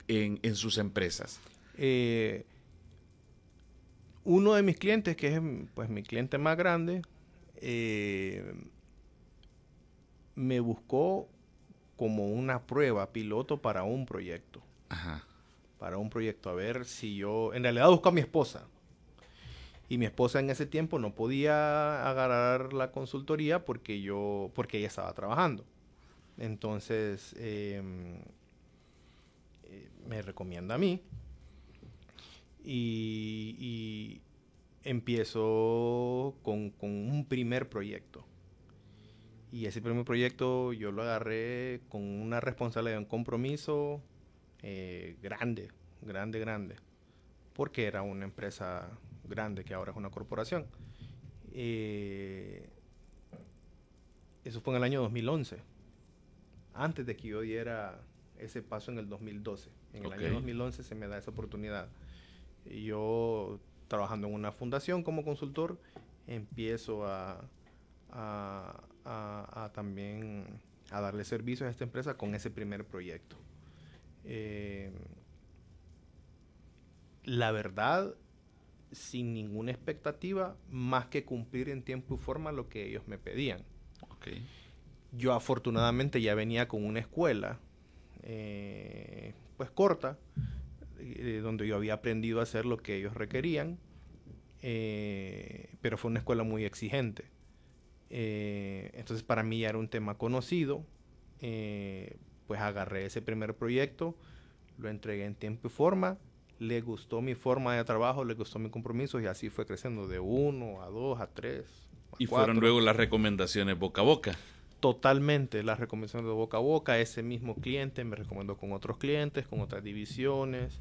en sus empresas? Uno de mis clientes, que es pues mi cliente más grande, me buscó como una prueba piloto para un proyecto. Ajá. Para un proyecto, a ver si yo... En realidad buscó a mi esposa. Y mi esposa en ese tiempo no podía agarrar la consultoría porque ella estaba trabajando. Entonces, me recomienda a mí. Y empiezo con un primer proyecto. Y ese primer proyecto yo lo agarré con una responsabilidad, un compromiso grande, porque era una empresa grande que ahora es una corporación. Eso fue en el año 2011, antes de que yo diera ese paso en el 2012. En el año 2011 se me da esa oportunidad. Yo, trabajando en una fundación como consultor, empiezo también a darle servicios a esta empresa con ese primer proyecto. La verdad, sin ninguna expectativa, más que cumplir en tiempo y forma lo que ellos me pedían. Okay. Yo afortunadamente ya venía con una escuela, pues corta, donde yo había aprendido a hacer lo que ellos requerían, pero fue una escuela muy exigente. Entonces para mí ya era un tema conocido, pues agarré ese primer proyecto, lo entregué en tiempo y forma, le gustó mi forma de trabajo, le gustó mi compromiso y así fue creciendo de 1 a 2 a 3 a y 4. Fueron luego las recomendaciones boca a boca. Totalmente, las recomendaciones de boca a boca. Ese mismo cliente me recomendó con otros clientes, con otras divisiones.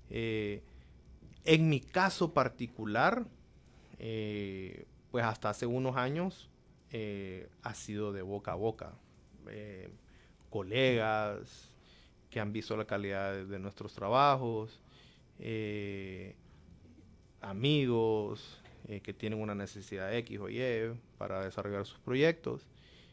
En mi caso particular, pues hasta hace unos años ha sido de boca a boca. Colegas que han visto la calidad de nuestros trabajos, amigos que tienen una necesidad X o Y para desarrollar sus proyectos.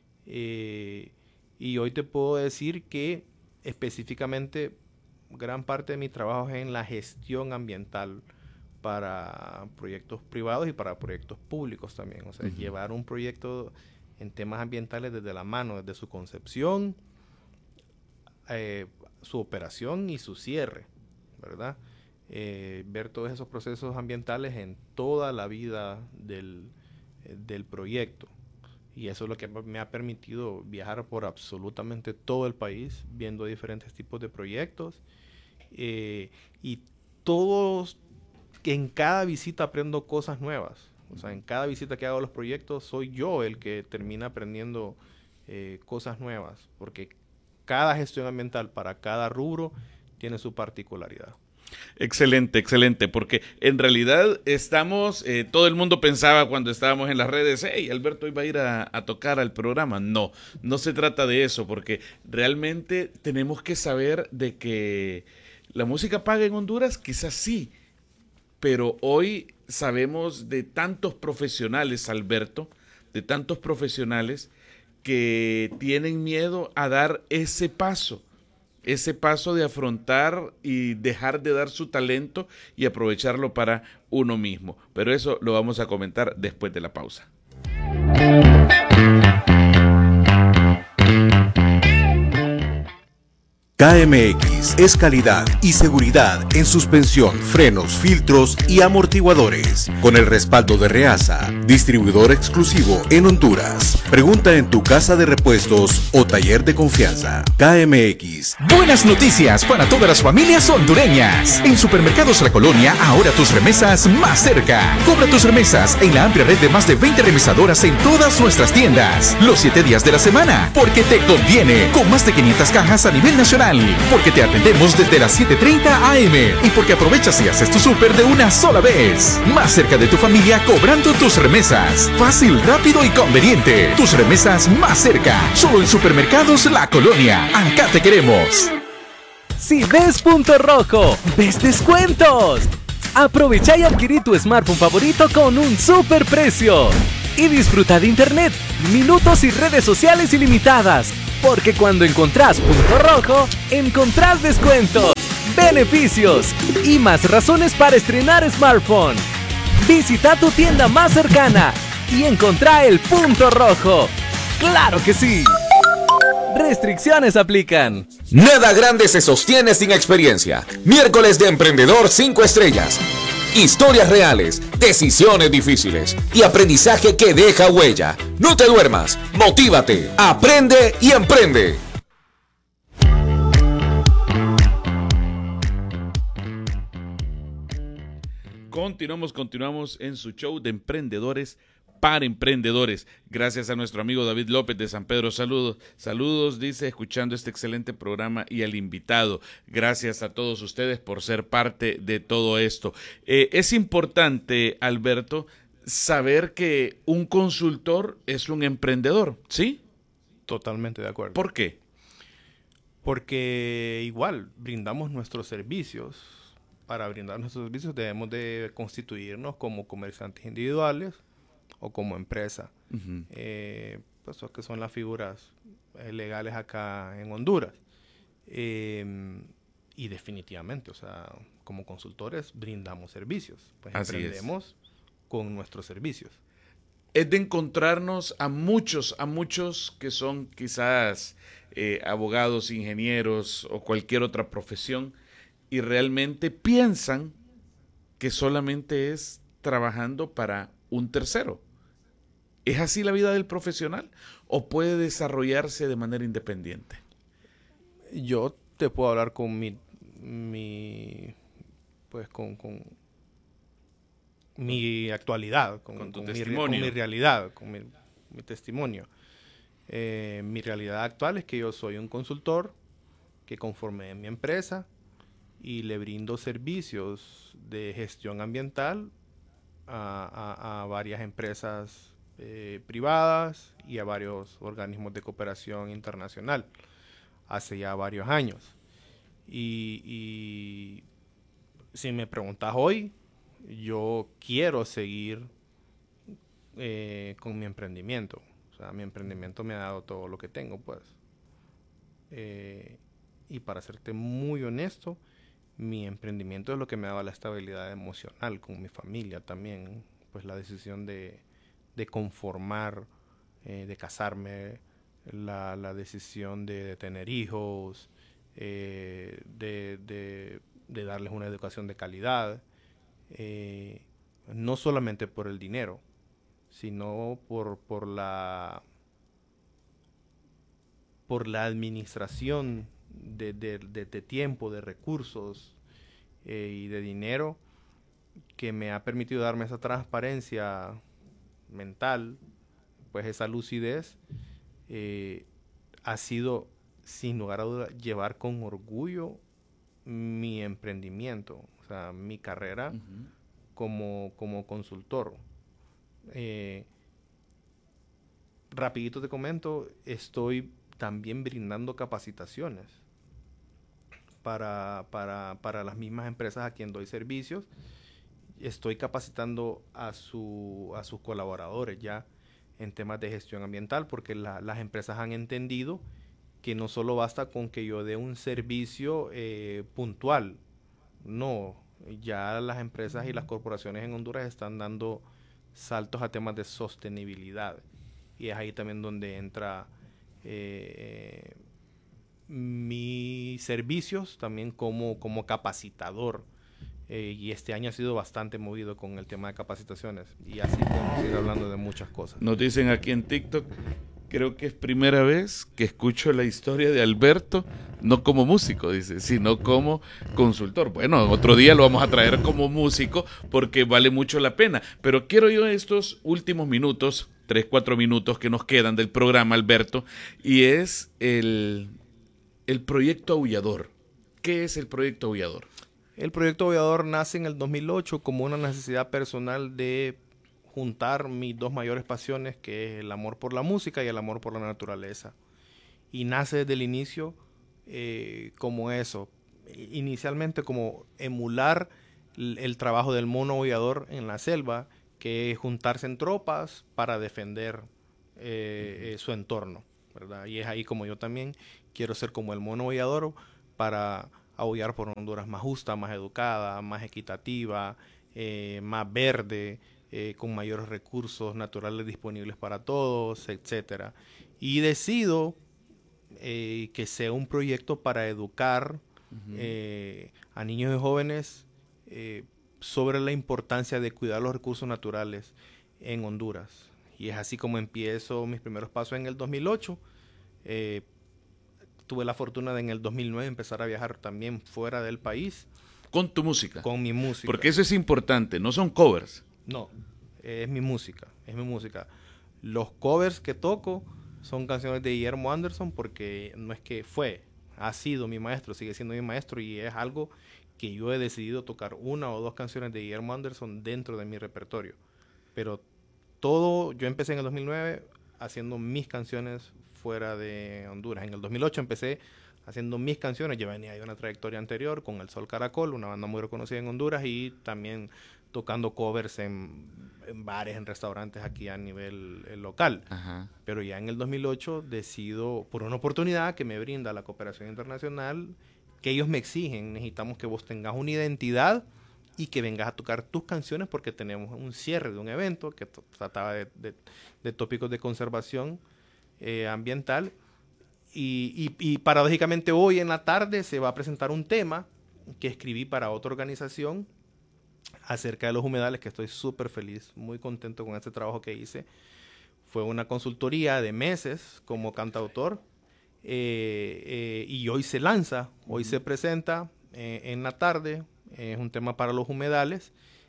Y hoy te puedo decir que específicamente gran parte de mi trabajo es en la gestión ambiental para proyectos privados y para proyectos públicos también. O sea, llevar un proyecto en temas ambientales desde la mano, desde su concepción, su operación y su cierre, ¿verdad? Ver todos esos procesos ambientales en toda la vida del proyecto. Y eso es lo que me ha permitido viajar por absolutamente todo el país, viendo diferentes tipos de proyectos. Y todos, en cada visita aprendo cosas nuevas. O sea, en cada visita que hago a los proyectos, soy yo el que termina aprendiendo cosas nuevas. Porque cada gestión ambiental para cada rubro tiene su particularidad. Excelente, excelente, porque en realidad estamos, todo el mundo pensaba cuando estábamos en las redes, hey, Alberto iba a ir a tocar al programa. No, no se trata de eso, porque realmente tenemos que saber de que la música paga en Honduras, quizás sí, pero hoy sabemos de tantos profesionales, Alberto, de tantos profesionales que tienen miedo a dar ese paso de afrontar y dejar de dar su talento y aprovecharlo para uno mismo. Pero eso lo vamos a comentar después de la pausa. KMX es calidad y seguridad en suspensión, frenos, filtros y amortiguadores. Con el respaldo de Reasa, distribuidor exclusivo en Honduras. Pregunta en tu casa de repuestos o taller de confianza. KMX. Buenas noticias para todas las familias hondureñas. En Supermercados La Colonia, ahora tus remesas más cerca. Cobra tus remesas en la amplia red de más de 20 remesadoras en todas nuestras tiendas. Los 7 días de la semana. Porque te conviene. Con más de 500 cajas a nivel nacional. Porque te atendemos desde las 7:30 AM y porque aprovechas y haces tu súper de una sola vez. Más cerca de tu familia cobrando tus remesas. Fácil, rápido y conveniente. Tus remesas más cerca. Solo en Supermercados La Colonia. Acá te queremos. Si ves punto rojo, ves descuentos. Aprovecha y adquirí tu smartphone favorito con un super precio. Y disfruta de internet, minutos y redes sociales ilimitadas. Porque cuando encontrás punto rojo, encontrás descuentos. beneficios y más razones para estrenar smartphone. Visita tu tienda más cercana y encontrá el punto rojo. ¡Claro que sí! Restricciones aplican. Nada grande se sostiene sin experiencia. Miércoles de Emprendedor 5 estrellas. Historias reales, decisiones difíciles y aprendizaje que deja huella. No te duermas, motívate, aprende y emprende. Continuamos en su show de emprendedores para emprendedores. Gracias a nuestro amigo David López de San Pedro. Saludos, dice, escuchando este excelente programa y al invitado. Gracias a todos ustedes por ser parte de todo esto. Es importante, Alberto, saber que un consultor es un emprendedor, ¿sí? Totalmente de acuerdo. ¿Por qué? Porque igual brindamos nuestros servicios. Para brindar nuestros servicios debemos de constituirnos como comerciantes individuales o como empresa. Uh-huh. Pues que son las figuras legales acá en Honduras. Y definitivamente, o sea, como consultores brindamos servicios. Pues así emprendemos con nuestros servicios. Es de encontrarnos a muchos que son quizás abogados, ingenieros o cualquier otra profesión y realmente piensan que solamente es trabajando para un tercero. ¿Es así la vida del profesional o puede desarrollarse de manera independiente? Yo te puedo hablar con mi actualidad, con tu testimonio. Con mi realidad, con mi testimonio. Mi realidad actual es que yo soy un consultor que conformé mi empresa y le brindo servicios de gestión ambiental a varias empresas privadas y a varios organismos de cooperación internacional hace ya varios años. Y si me preguntas hoy, yo quiero seguir con mi emprendimiento. O sea, mi emprendimiento me ha dado todo lo que tengo, pues. Y para serte muy honesto, mi emprendimiento es lo que me ha dado la estabilidad emocional con mi familia también. Pues la decisión de conformar, de casarme, la decisión de tener hijos, de darles una educación de calidad, no solamente por el dinero, sino por la administración de tiempo, de recursos y de dinero que me ha permitido darme esa transparencia mental, pues esa lucidez ha sido, sin lugar a duda, llevar con orgullo mi emprendimiento, o sea, mi carrera como consultor. Rapidito te comento, estoy también brindando capacitaciones para las mismas empresas a quien doy servicios. Estoy capacitando a sus colaboradores ya en temas de gestión ambiental, porque las empresas han entendido que no solo basta con que yo dé un servicio puntual. No, ya las empresas y las corporaciones en Honduras están dando saltos a temas de sostenibilidad. Y es ahí también donde entra mis servicios también como capacitador. Y este año ha sido bastante movido con el tema de capacitaciones. Y así podemos ir hablando de muchas cosas. Nos dicen aquí en TikTok, creo que es primera vez que escucho la historia de Alberto, no como músico, dice, sino como consultor. Bueno, otro día lo vamos a traer como músico porque vale mucho la pena. Pero quiero yo estos últimos minutos, 3-4 minutos que nos quedan del programa, Alberto, y es el proyecto Aullador. ¿Qué es el proyecto Aullador? El proyecto Aullador nace en el 2008 como una necesidad personal de juntar mis dos mayores pasiones, que es el amor por la música y el amor por la naturaleza. Y nace desde el inicio como eso. Inicialmente como emular el trabajo del mono aullador en la selva, que es juntarse en tropas para defender su entorno, ¿verdad? Y es ahí como yo también quiero ser como el mono aullador para Aullar por Honduras más justa, más educada, más equitativa, más verde, con mayores recursos naturales disponibles para todos, etcétera. Y decido que sea un proyecto para educar a niños y jóvenes sobre la importancia de cuidar los recursos naturales en Honduras. Y es así como empiezo mis primeros pasos en el 2008. Tuve la fortuna de en el 2009 empezar a viajar también fuera del país. Con tu música. Con mi música. Porque eso es importante, no son covers. No, es mi música, Los covers que toco son canciones de Guillermo Anderson porque no es que ha sido mi maestro, sigue siendo mi maestro y es algo que yo he decidido tocar 1 o 2 canciones de Guillermo Anderson dentro de mi repertorio. Pero yo empecé en el 2009 haciendo mis canciones fuera de Honduras. En el 2008 empecé haciendo mis canciones. Yo venía de una trayectoria anterior con El Sol Caracol, una banda muy reconocida en Honduras, y también tocando covers en bares, en restaurantes aquí a nivel local. Ajá. Pero ya en el 2008 decido, por una oportunidad que me brinda la cooperación internacional, que ellos me exigen, necesitamos que vos tengas una identidad y que vengas a tocar tus canciones porque tenemos un cierre de un evento que trataba de tópicos de conservación ambiental y paradójicamente hoy en la tarde se va a presentar un tema que escribí para otra organización acerca de los humedales, que estoy súper feliz, muy contento con este trabajo que hice. Fue una consultoría de meses como cantautor y hoy se lanza, hoy se presenta en la tarde. Es un tema para los humedales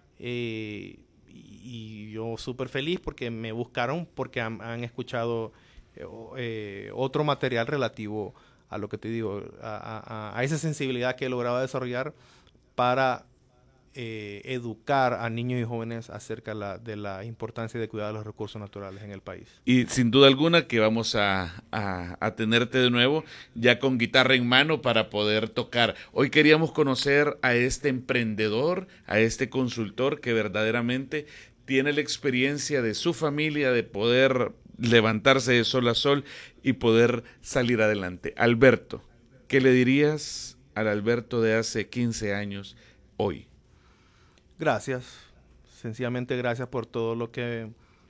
y yo súper feliz porque me buscaron porque han escuchado otro material relativo a lo que te digo, a esa sensibilidad que he logrado desarrollar para educar a niños y jóvenes acerca de la importancia de cuidar los recursos naturales en el país. Y sin duda alguna que vamos a tenerte de nuevo ya con guitarra en mano para poder tocar. Hoy queríamos conocer a este emprendedor, a este consultor que verdaderamente tiene la experiencia de su familia de poder levantarse de sol a sol y poder salir adelante. Alberto, ¿qué le dirías al Alberto de hace 15 años hoy? Gracias, sencillamente gracias por todo lo que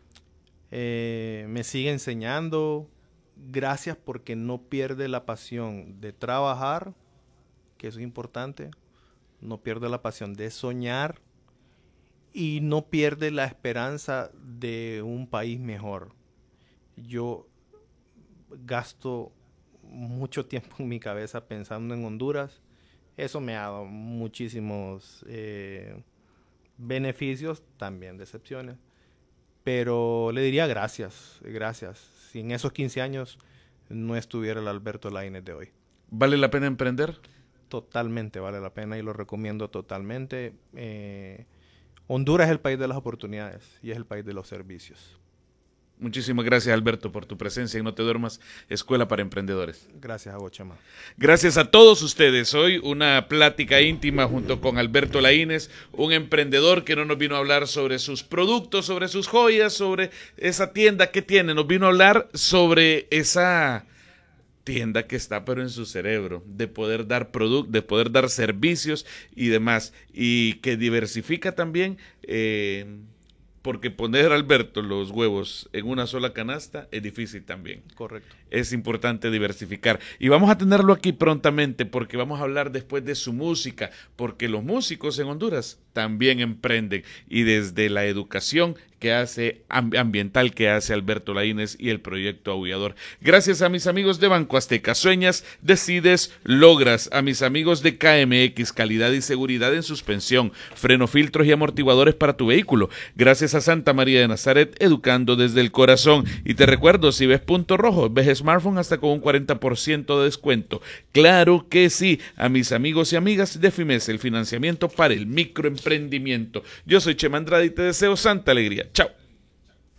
me sigue enseñando. Gracias porque no pierde la pasión de trabajar, que eso es importante. No pierde la pasión de soñar y no pierde la esperanza de un país mejor. Yo gasto mucho tiempo en mi cabeza pensando en Honduras. Eso me ha dado muchísimos beneficios, también decepciones. Pero le diría gracias. Si en esos 15 años no estuviera el Alberto Laínez de hoy. ¿Vale la pena emprender? Totalmente vale la pena y lo recomiendo totalmente. Honduras es el país de las oportunidades y es el país de los servicios. Muchísimas gracias, Alberto, por tu presencia en No Te Duermas, Escuela para Emprendedores. Gracias a vos, Chema. Gracias a todos ustedes. Hoy una plática íntima junto con Alberto Laínez, un emprendedor que no nos vino a hablar sobre sus productos, sobre sus joyas, sobre esa tienda que tiene. Nos vino a hablar sobre esa tienda que está pero en su cerebro, de poder dar productos, de poder dar servicios y demás, y que diversifica también, porque poner, Alberto, los huevos en una sola canasta es difícil también. Correcto. Es importante diversificar. Y vamos a tenerlo aquí prontamente porque vamos a hablar después de su música, porque los músicos en Honduras también emprenden. Y desde la educación que hace ambiental que hace Alberto Laínez y el proyecto Aullador. Gracias a mis amigos de Banco Azteca. Sueñas, decides, logras. A mis amigos de KMX, calidad y seguridad en suspensión, freno, filtros y amortiguadores para tu vehículo. Gracias a Santa María de Nazaret, educando desde el corazón. Y te recuerdo, si ves punto rojo, ves smartphone hasta con un 40% de descuento. Claro que sí. A mis amigos y amigas de FIMES, el financiamiento para el microemprendimiento. Yo soy Chema Andrade y te deseo santa alegría. Chao.